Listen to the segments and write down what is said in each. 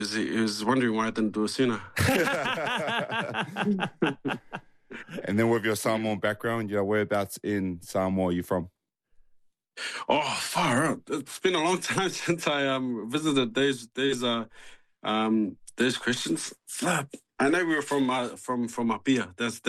He was wondering why I didn't do it sooner. And then with your Samoan background, whereabouts in Samoa are you from? Oh, far out. It's been a long time since I visited those Christians. Flip. I know we were from Apia.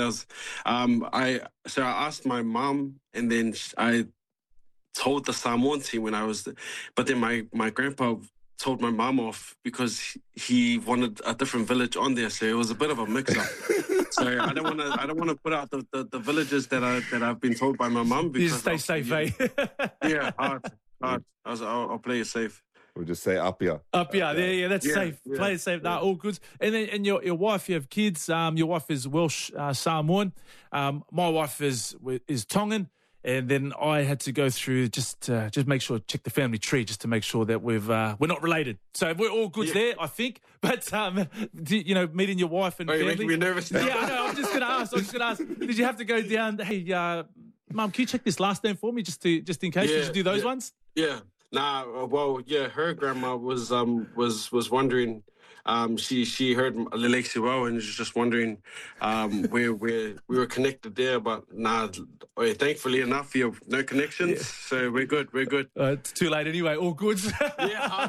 I asked my mom, and then I told the Samoan team when I was, but then my grandpa told my mom off because he wanted a different village on there, so it was a bit of a mix-up. So I don't want to put out the villages that I've been told by my mum You because stay safe, eh? yeah, hard. I'll play it safe. We'll just say Apia. Apia, yeah, that's safe. Yeah, Play it safe. yeah. No, all good. And then, and your wife, you have kids. Your wife is Welsh Samoan. My wife is Tongan. And then I had to go through just make sure, check the family tree just to make sure that we're not related. So we're all good there, I think. But meeting your wife and family. You're making me nervous now. Yeah, I know. I'm just going to ask. Did you have to go down? Hey, Mum, can you check this last name for me just in case? Did you do those ones? Yeah. Nah. Well, yeah. Her grandma was wondering. She heard Lelexi well and was just wondering where we were connected there, but thankfully enough, you have no connections, so we're good. It's too late anyway. All good. Yeah.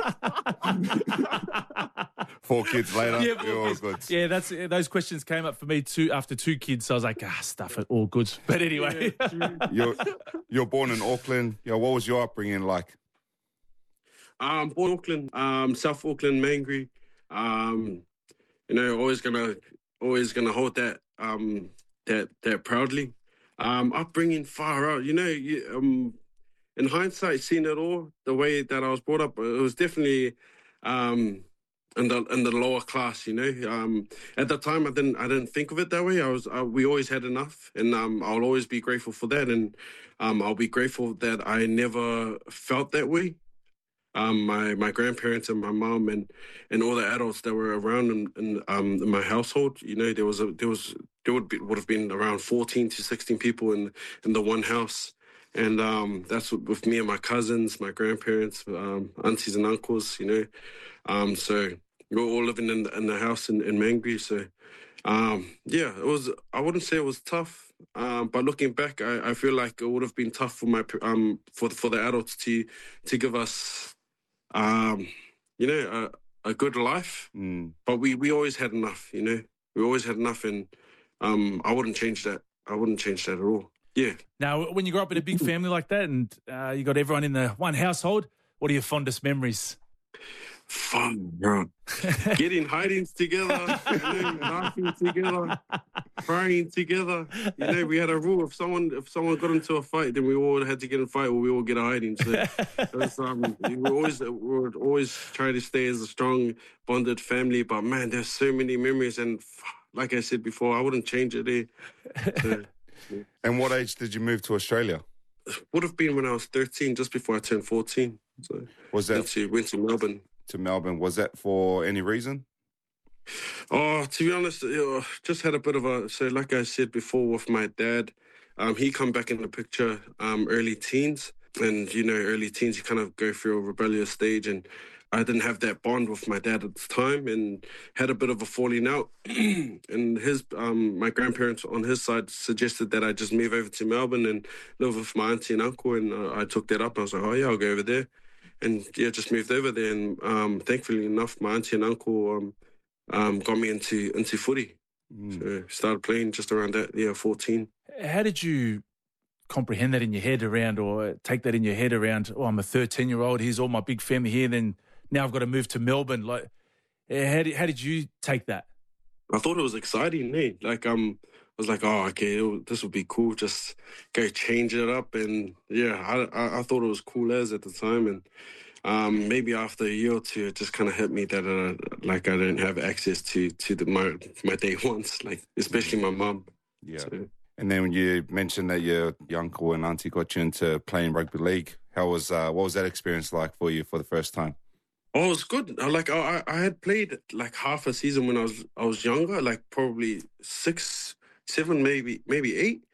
4 kids later, Yeah, you're all good. Yeah, those questions came up for me too after 2 kids. So I was like, stuff it, all good. But anyway, You're born in Auckland. What was your upbringing like? Born in Auckland, South Auckland, Mangere. Always gonna hold that that proudly. Upbringing far out. In hindsight, seeing it all, the way that I was brought up, it was definitely in the lower class. At the time, I didn't think of it that way. We always had enough, and I'll always be grateful for that, and I'll be grateful that I never felt that way. My grandparents and my mom and all the adults that were around in my household, there would have been around 14 to 16 people in the one house, and that's with me and my cousins, my grandparents, aunties and uncles, so we were all living in the house in Mangere. So it was. I wouldn't say it was tough. But looking back, I feel like it would have been tough for for the adults to give us a good life. But we always had enough. We always had enough, and I wouldn't change that. I wouldn't change that at all. Yeah. Now, when you grow up in a big family like that, and you got everyone in the one household, what are your fondest memories? Fun, bro. Getting hidings together, laughing together, crying together. We had a rule: if someone got into a fight, then we all had to get in a fight, or we all get a hiding. So it was, we would always try to stay as a strong, bonded family. But man, there's so many memories, and like I said before, I wouldn't change it there. So, yeah. And what age did you move to Australia? Would have been when I was 13, just before I turned 14. So Was that went to Melbourne? to Melbourne? Was that for any reason? Oh, to be honest, just had a bit of so like I said before with my dad, he come back in the picture early teens. And, early teens, you kind of go through a rebellious stage. And I didn't have that bond with my dad at the time and had a bit of a falling out. And my grandparents on his side suggested that I just move over to Melbourne and live with my auntie and uncle. And I took that up. I was like, oh, yeah, I'll go over there. And, yeah, just moved over there. And thankfully enough, my auntie and uncle got me into footy. So started playing just around that, 14. How did you comprehend that in your head around, or take that in your head around, I'm a 13-year-old, here's all my big family here, then now I've got to move to Melbourne? Like, how did you take that? I thought it was exciting, eh? Like, I was like, oh, okay, this would be cool. Just go change it up. And, yeah, I thought it was cool as at the time. And maybe after a year or two, it just kind of hit me that, I don't have access to my day ones, like, especially my mum. Yeah. So, And then when you mentioned that your uncle and auntie got you into playing rugby league, what was that experience like for you for the first time? oh, it was good. I had played like half a season when I was younger, like probably 6, 7, maybe 8.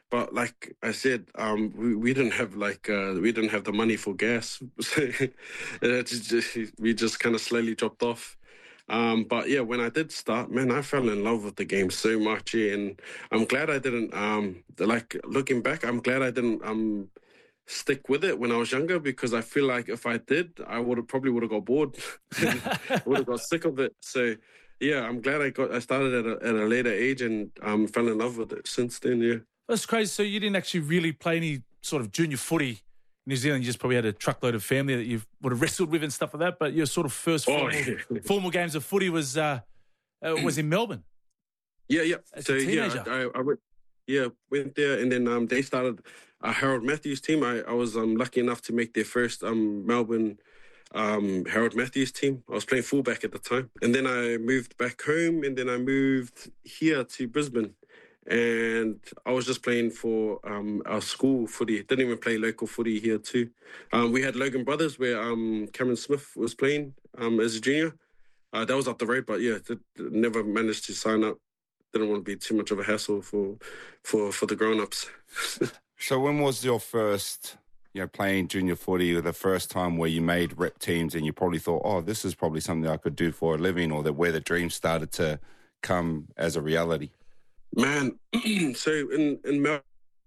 But like I said, we didn't have we didn't have the money for gas, so we just kind of slowly dropped off. But yeah, when I did start, man, I fell in love with the game so much, yeah, and I'm glad I didn't. Like looking back, I'm glad I didn't stick with it when I was younger, because I feel like if I did, I would have got bored, would have got sick of it. So yeah, I'm glad I started at a later age and fell in love with it since then. Yeah. That's crazy. So you didn't actually really play any sort of junior footy in New Zealand. You just probably had a truckload of family that you would have wrestled with and stuff like that. But your sort of first formal games of footy was in Melbourne. Yeah, yeah. As So a yeah, teenager. I went there, and then they started a Harold Matthews team. I was lucky enough to make their first Melbourne Harold Matthews team. I was playing fullback at the time, and then I moved back home, and then I moved here to Brisbane, and I was just playing for our school footy. Didn't even play local footy here too. We had Logan Brothers, where Cameron Smith was playing as a junior. That was up the road, but yeah, never managed to sign up. Didn't want to be too much of a hassle for the grown-ups. So when was your first, playing junior footy, or the first time where you made rep teams and you probably thought, oh, this is probably something I could do for a living, or where the dream started to come as a reality? Man, so in Melbourne,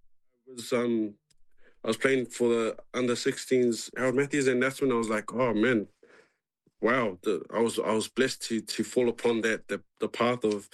I was playing for the under-16s Harold Matthews, and that's when I was like, oh man, wow! I was blessed to fall upon the path of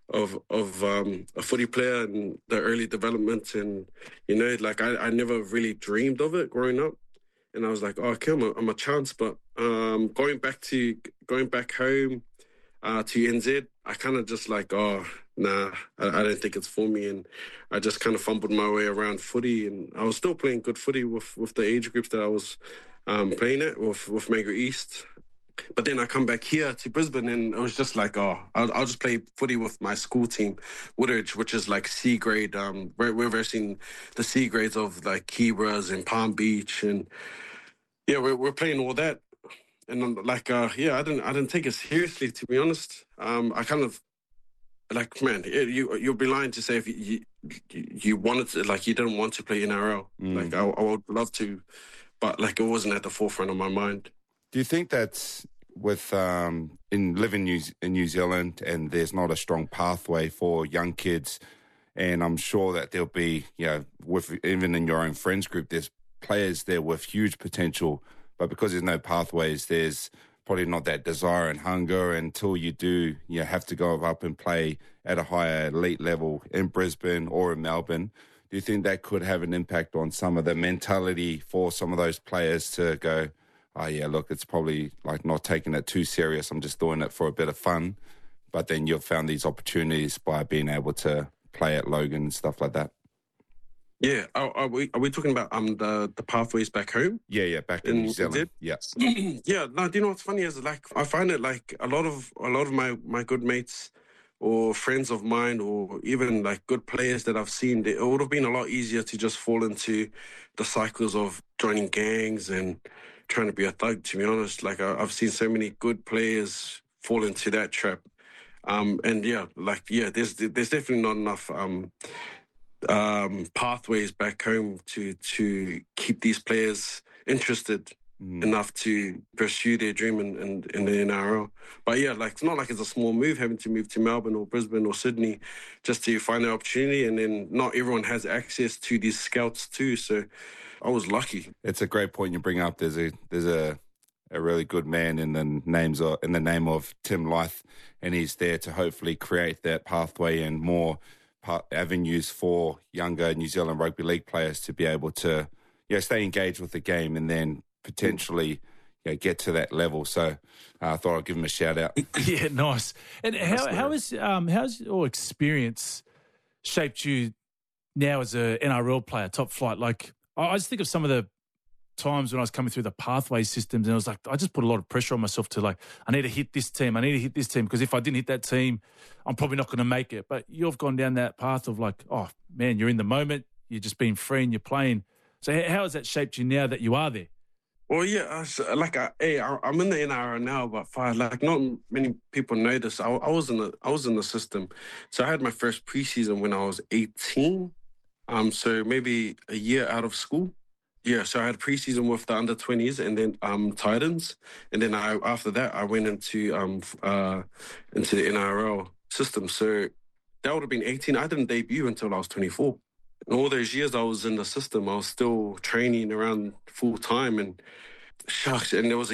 a footy player and the early development, and like I never really dreamed of it growing up, and I was like, oh, okay, I'm a chance. But going back home to NZ, I kind of just like, oh nah, I don't think it's for me, and I just kind of fumbled my way around footy, and I was still playing good footy with the age groups that I was playing at with Mega East. But then I come back here to Brisbane, and it was just like, oh, I'll just play footy with my school team, Woodridge, which is like C grade. We're versing the C grades of like Kebras and Palm Beach, and yeah, we're playing all that. And I'm like, yeah, I didn't take it seriously, to be honest. I kind of like, man, you'll be lying to say if you wanted to, like, you didn't want to play NRL. Like, I would love to, but like, it wasn't at the forefront of my mind. Do you think that's with in living in New Zealand, and there's not a strong pathway for young kids, and I'm sure that there'll be, with even in your own friends group, there's players there with huge potential, but because there's no pathways, there's probably not that desire and hunger until you do, have to go up and play at a higher elite level in Brisbane or in Melbourne. Do you think that could have an impact on some of the mentality for some of those players to go, oh, yeah, look, it's probably like not taking it too serious. I'm just doing it for a bit of fun. But then you've found these opportunities by being able to play at Logan and stuff like that. Yeah. Are we talking about the pathways back home? Yeah, back in New Zealand. Yeah. Yeah. No, do you know what's funny is, like, I find it like a lot of my good mates or friends of mine, or even like good players that I've seen, it would have been a lot easier to just fall into the cycles of joining gangs and trying to be a thug, to be honest. Like, I've seen so many good players fall into that trap. And yeah, there's definitely not enough pathways back home to keep these players interested enough to pursue their dream in the NRL. But yeah, like, it's not like it's a small move having to move to Melbourne or Brisbane or Sydney just to find an opportunity, and then not everyone has access to these scouts too. So I was lucky. It's a great point you bring up. There's a really good man in the name of Tim Lyth, and he's there to hopefully create that pathway and more avenues for younger New Zealand rugby league players to be able to stay engaged with the game and then potentially get to that level. So I thought I'd give him a shout out. Yeah, nice. And how's your experience shaped you now as a NRL player, top flight? Like, I just think of some of the times when I was coming through the pathway systems, and I was like, I just put a lot of pressure on myself to, like, I need to hit this team, because if I didn't hit that team, I'm probably not going to make it. But you've gone down that path of like, oh man, you're in the moment, you're just being free and you're playing. So how has that shaped you now that you are there? Well, yeah, I'm in the NRL now, but like, not many people know this. I was in the system, so I had my first preseason when I was 18. So maybe a year out of school. Yeah, so I had preseason with the under 20s and then Titans, and then I after that I went into the NRL system. So that would have been 18. I didn't debut until I was 24. And all those years I was in the system, I was still training around full time, and shucks. And there was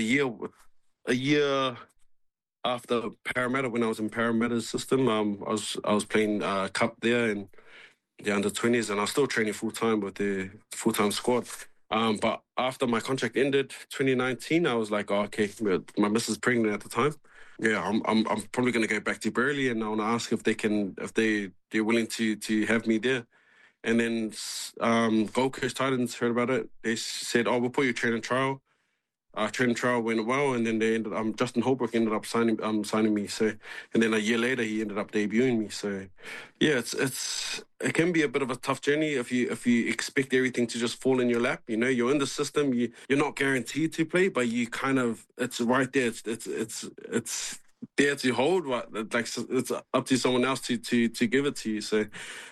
a year after Parramatta when I was in Parramatta's system. I was playing cup there and the under 20s, and I was still training full time with the full time squad. But after my contract ended 2019, I was like, oh, okay, my missus pregnant at the time. Yeah, I'm probably gonna go back to Burley, and I want to ask if they're willing to have me there. And then Gold Coast Titans heard about it. They said, oh, we'll put you training trial. Training trial went well, and then they ended. Justin Holbrook ended up signing me. So, and then a year later, he ended up debuting me. So, yeah, it can be a bit of a tough journey if you expect everything to just fall in your lap. You know, you're in the system. You're not guaranteed to play, but you kind of it's right there. It's there to hold. But like it's up to someone else to give it to you. So,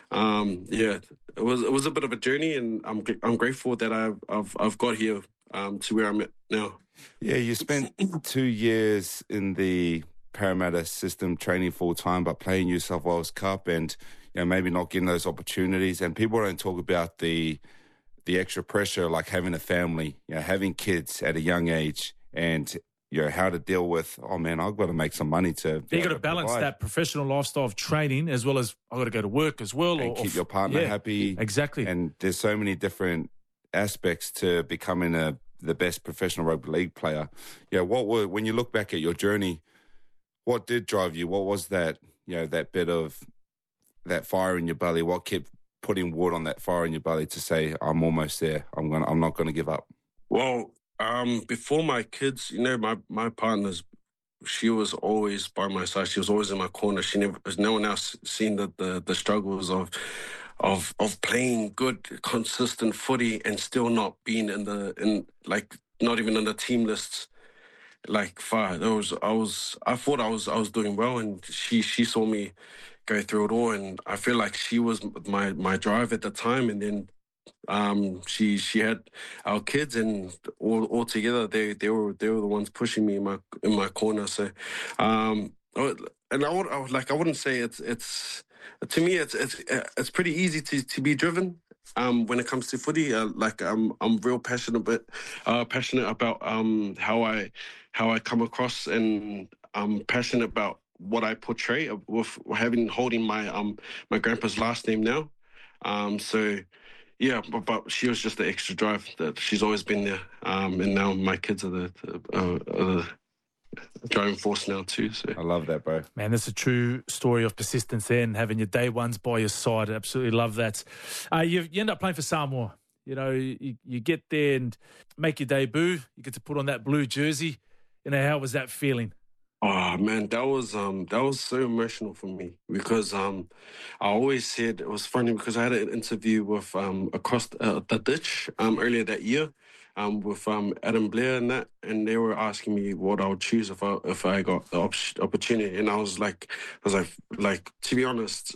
yeah, it was a bit of a journey, and I'm grateful that I've got here to where I'm at now. Yeah, you spent 2 years in the Parramatta system training full time, but playing New South Wales Cup and maybe not getting those opportunities. And people don't talk about the extra pressure, like having a family, having kids at a young age, and how to deal with. Oh man, I've got to make some money to. You got to balance that professional lifestyle of training as well as I've got to go to work as well, and keep your partner happy. Exactly. And there's so many different aspects to becoming the best professional rugby league player. Yeah, when you look back at your journey, what did drive you? What was that that bit of that fire in your belly? What kept putting wood on that fire in your belly to say, I'm almost there. I'm not gonna give up? Well, before my kids, my partner's, she was always by my side. She was always in my corner. No one else seen the struggles of playing good, consistent footy and still not being not even in the team lists. Like far, I thought I was doing well, and she saw me go through it all, and I feel like she was my drive at the time, and then she had our kids, and all together they were the ones pushing me in my corner. So and I wouldn't say it's to me it's pretty easy to be driven when it comes to footy. I'm real passionate about how I come across, and I'm passionate about what I portray with holding my grandpa's last name now. So yeah, but she was just the extra drive that she's always been there. And now my kids are the driving force now too. So I love that, bro. Man, that's a true story of persistence there and having your day ones by your side. I absolutely love that. You end up playing for Samoa. You get there and make your debut. You get to put on that blue jersey. How was that feeling? Oh man, that was so emotional for me because I always said it was funny because I had an interview with across the ditch earlier that year with Adam Blair and they were asking me what I would choose if I got the opportunity, and I was like to be honest,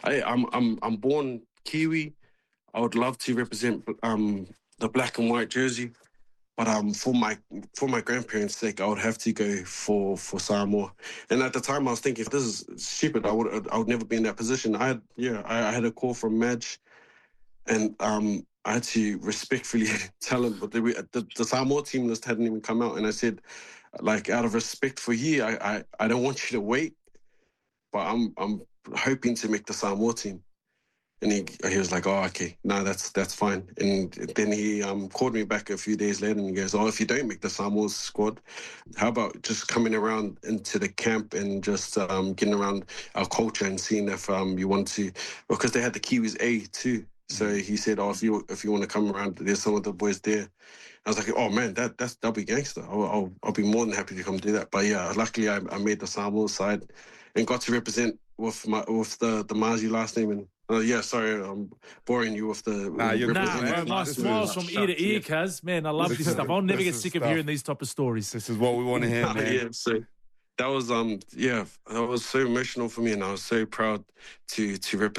I'm born Kiwi. I would love to represent the black and white jersey. But for my grandparents' sake, I would have to go for Samoa. And at the time, I was thinking, if this is stupid, I would never be in that position. I had a call from Madge, and I had to respectfully tell him, but the Samoa team list hadn't even come out, and I said, like, out of respect for you, I don't want you to wait, but I'm hoping to make the Samoa team. And he was like, oh, okay, no, that's fine. And then he called me back a few days later and he goes, oh, if you don't make the Samoa squad, how about just coming around into the camp and just getting around our culture and seeing if you want to, because they had the Kiwis A too. So he said, oh, if you want to come around, there's some of the boys there. I was like, oh man, that'll be gangster. I'll be more than happy to come do that. But yeah, luckily I made the Samoa side and got to represent with the Mazi last name. And yeah, sorry, I'm boring you with the. My smiles from ear to ear, cuz. Man, I love this stuff. I'll never get sick of hearing these type of stories. This is what we want to hear, man. Yeah, so that was that was so emotional for me, and I was so proud to represent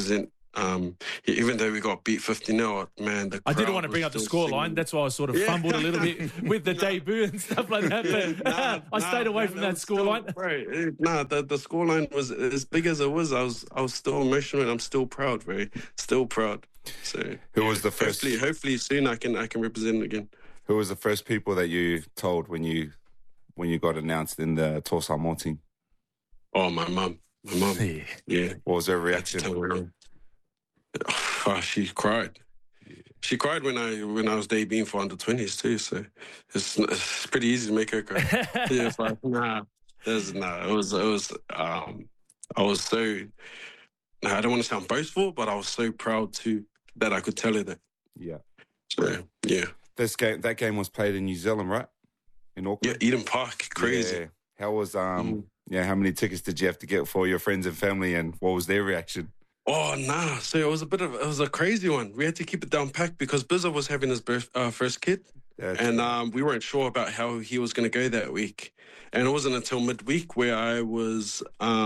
Even though we got beat 50-0, man, the I didn't crowd want to was bring up the still scoreline. singing. That's why I sort of Yeah. fumbled a little bit with the debut and stuff like that. But I stayed away from that scoreline. Right. Nah, the scoreline was as big as it was. I was still emotional, and I'm still proud, bro. Still proud. So Who was the first? hopefully soon I can represent again. Who was the first people that you told when you got announced in the Tour Samoa team? Oh, my mum. Yeah. What was her I had to reaction? tell her mum. Oh, she cried. She cried when I was debuting for under-20s too. So it's pretty easy to make her cry. Yeah, it's like, nah. It was. I was so. I don't want to sound boastful, but I was so proud too that I could tell her that. Yeah. So yeah. That game was played in New Zealand, right? In Yeah, Auckland. Eden Park, crazy. Yeah. How was how many tickets did you have to get for your friends and family, and what was their reaction? Oh nah, so it was a crazy one. We had to keep it down packed because Bizza was having his first kid, and we weren't sure about how he was going to go that week. And it wasn't until midweek where I was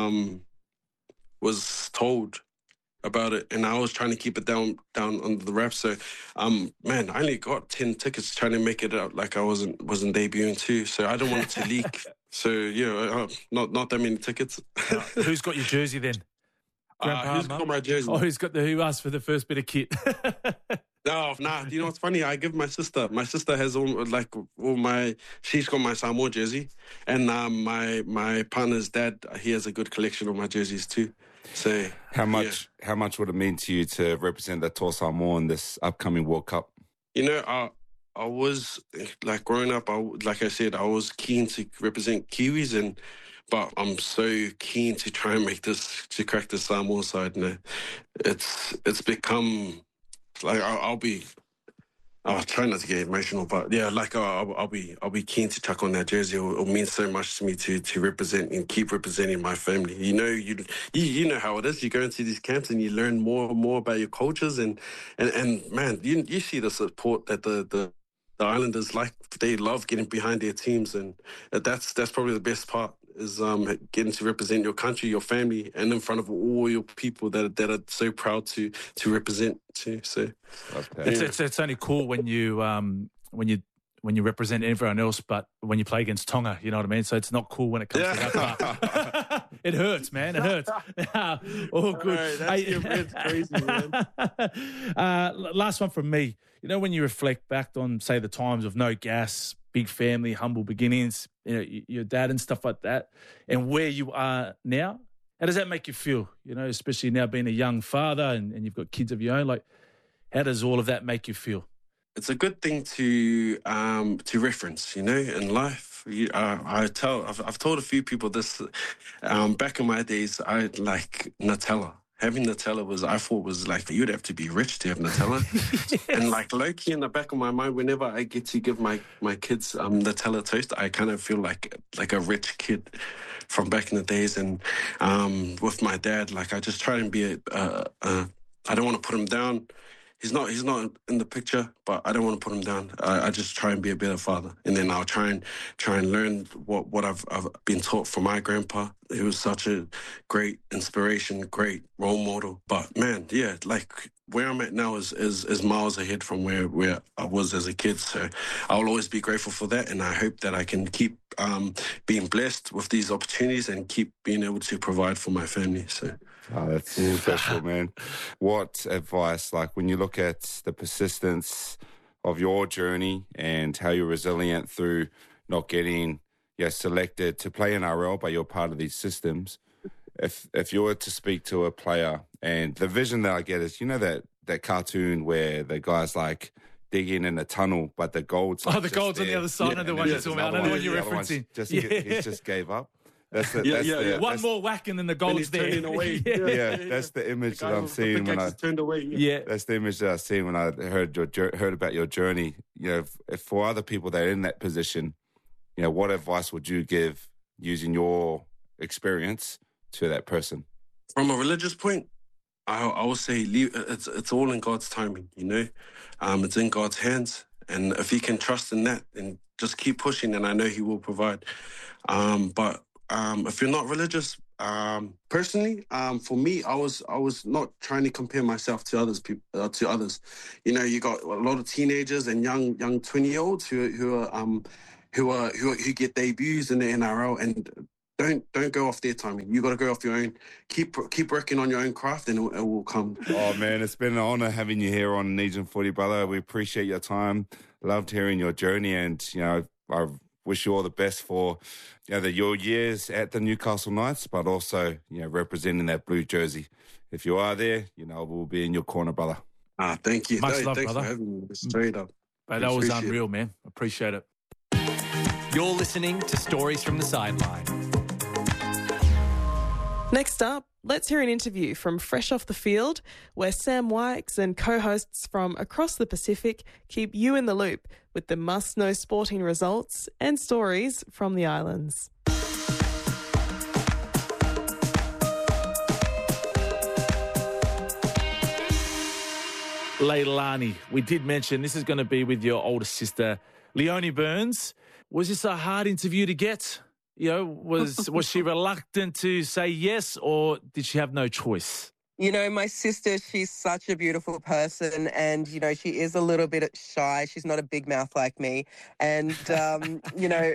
told about it, and I was trying to keep it down under the wraps. So, man, I only got 10 tickets, trying to make it out like I wasn't debuting too. So I didn't want it to leak. So yeah, not that many tickets. Who's got your jersey then? Grandpa, Who's Mum? got my jersey? Oh, who asked for the first bit of kit? No, nah. You know what's funny? I give my sister. My sister has all my. She's got my Samoa jersey, and my partner's dad. He has a good collection of my jerseys too. So How much would it mean to you to represent the Tour Samoa in this upcoming World Cup? You know, I was like growing up. Like I said, I was keen to represent Kiwis, but I'm so keen to try and make this to crack the Samoa side. Now, it's become like I'll try not to get emotional, but yeah, like I'll be keen to chuck on that jersey. It'll mean so much to me to represent and keep representing my family. You know, you know how it is. You go into these camps and you learn more and more about your cultures, and man, you see the support that the Islanders like. They love getting behind their teams, and that's probably the best part. Is getting to represent your country, your family, and in front of all your people that are so proud to represent too. So it's only cool when you represent everyone else, but when you play against Tonga, you know what I mean. So it's not cool when it comes to that part. It hurts, man. It hurts. All good. That's crazy, man. Last one from me. You know, when you reflect back on, say, the times of no gas, big family, humble beginnings, you know, your dad and stuff like that, and where you are now, how does that make you feel? You know, especially now being a young father and you've got kids of your own. Like, how does all of that make you feel? It's a good thing to reference, you know, in life. I've told a few people this. Back in my days, I like Nutella. Having Nutella I thought was like, you'd have to be rich to have Nutella. Yes. And like low-key in the back of my mind, whenever I get to give my kids Nutella toast, I kind of feel like a rich kid from back in the days. And with my dad, like I just try and be I don't want to put him down. He's not in the picture, but I don't want to put him down. I just try and be a better father, and then I'll try and learn what I've been taught from my grandpa. He was such a great inspiration, great role model. But man, yeah, like where I'm at now is miles ahead from where I was as a kid. So I'll always be grateful for that, and I hope that I can keep being blessed with these opportunities and keep being able to provide for my family. So. Oh, that's special, man. What advice, like when you look at the persistence of your journey and how you're resilient through not getting selected to play in RL, but you're part of these systems. If you were to speak to a player, and the vision that I get is, you know, that cartoon where the guy's like digging in a tunnel, but the gold's the gold's there. on the other side. I know the one you're talking about. I know the one you're referencing. He just gave up. One more whack and then the gold's there. Turning away. That's the image that I'm seeing when I turned away. That's the image that I see when I heard about your journey. You know, if for other people that are in that position, you know, what advice would you give using your experience to that person? From a religious point, I would say it's all in God's timing. You know, it's in God's hands, and if you can trust in that, and just keep pushing, and I know He will provide. But if you're not religious, Personally, for me, I was not trying to compare myself to others. You know, you got a lot of teenagers and young 20-year-olds who get debuts in the NRL, and don't go off their timing. You got to go off your own. Keep working on your own craft, and it will come. Oh, man, it's been an honour having you here on Nesian Footy, brother. We appreciate your time. Loved hearing your journey, and, you know, I wish you all the best for, you know, your years at the Newcastle Knights, but also, you know, representing that blue jersey. If you are there, you know, we'll be in your corner, brother. Thank you. Much love, thanks brother. for having me. Straight up. But that was unreal, man. Appreciate it. You're listening to Stories from the Sideline. Next up, let's hear an interview from Fresh Off the Field, where Sam Wykes and co-hosts from across the Pacific keep you in the loop with the must-know sporting results and stories from the islands. Leilani, we did mention this is going to be with your older sister, Leonie Burns. Was this a hard interview to get? You know, was she reluctant to say yes, or did she have no choice? You know, my sister, she's such a beautiful person, and, you know, she is a little bit shy. She's not a big mouth like me. And, you know,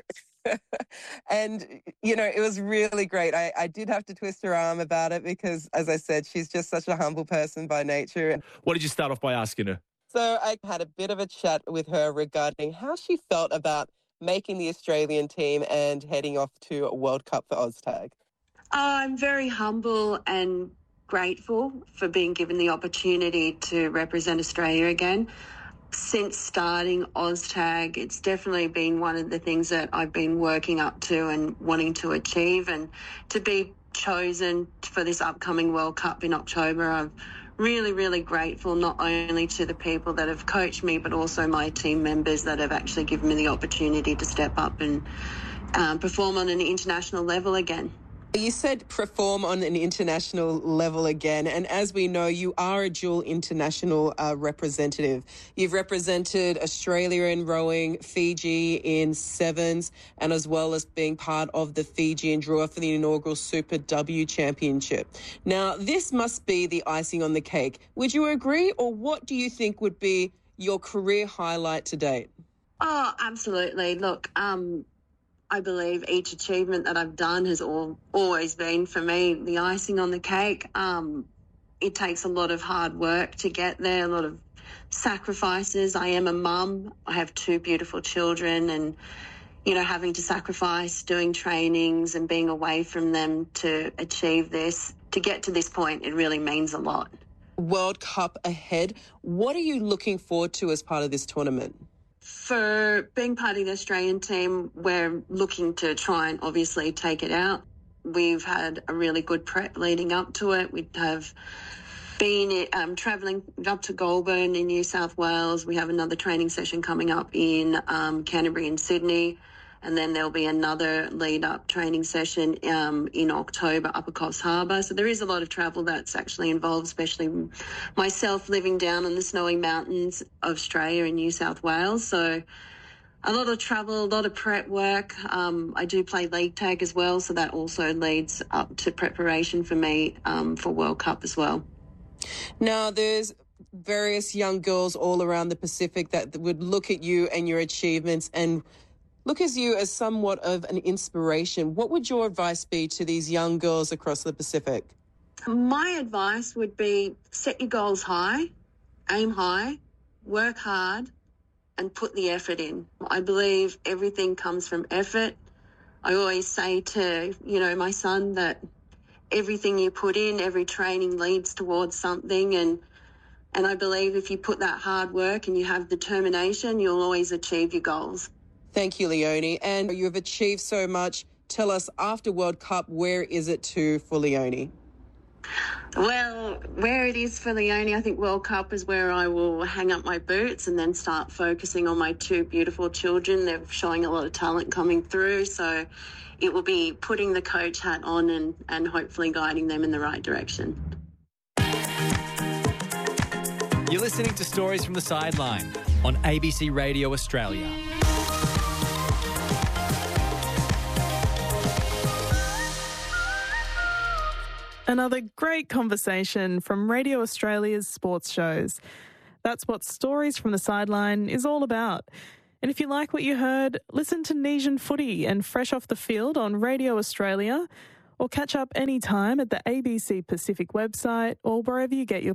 and, you know, it was really great. I did have to twist her arm about it because, as I said, she's just such a humble person by nature. What did you start off by asking her? So I had a bit of a chat with her regarding how she felt about making the Australian team and heading off to a World Cup for OzTag. I'm very humble and grateful for being given the opportunity to represent Australia again. Since starting OzTag, it's definitely been one of the things that I've been working up to and wanting to achieve, and to be chosen for this upcoming World Cup in October, I'm really, really grateful not only to the people that have coached me, but also my team members that have actually given me the opportunity to step up and perform on an international level again. You said perform on an international level again, and as we know, you are a dual international representative. You've represented Australia in rowing, Fiji in sevens, and as well as being part of the Fijian draw for the inaugural Super W Championship. Now, this must be the icing on the cake. Would you agree, or what do you think would be your career highlight to date? Oh, absolutely. Look, I believe each achievement that I've done has always been, for me, the icing on the cake. It takes a lot of hard work to get there, a lot of sacrifices. I am a mum. I have two beautiful children, and, you know, having to sacrifice doing trainings and being away from them to achieve this, to get to this point, it really means a lot. World Cup ahead. What are you looking forward to as part of this tournament? For being part of the Australian team, we're looking to try and obviously take it out. We've had a really good prep leading up to it. We have been travelling up to Goulburn in New South Wales. We have another training session coming up in Canterbury and Sydney. And then there'll be another lead-up training session in October up at Coffs Harbour. So there is a lot of travel that's actually involved, especially myself living down in the snowy mountains of Australia in New South Wales. So a lot of travel, a lot of prep work. I do play league tag as well, so that also leads up to preparation for me for World Cup as well. Now, there's various young girls all around the Pacific that would look at you and your achievements and look at you as somewhat of an inspiration. What would your advice be to these young girls across the Pacific? My advice would be set your goals high, aim high, work hard, and put the effort in. I believe everything comes from effort. I always say to, you know, my son that everything you put in, every training leads towards something, and I believe if you put that hard work and you have determination, you'll always achieve your goals. Thank you, Leonie. And you have achieved so much. Tell us, after World Cup, where is it to for Leonie? Well, where it is for Leonie, I think World Cup is where I will hang up my boots and then start focusing on my two beautiful children. They're showing a lot of talent coming through, so it will be putting the coach hat on and hopefully guiding them in the right direction. You're listening to Stories from the Sideline on ABC Radio Australia. Another great conversation from Radio Australia's sports shows. That's what Stories from the Sideline is all about. And if you like what you heard, listen to Nesian Footy and Fresh Off the Field on Radio Australia, or catch up anytime at the ABC Pacific website or wherever you get your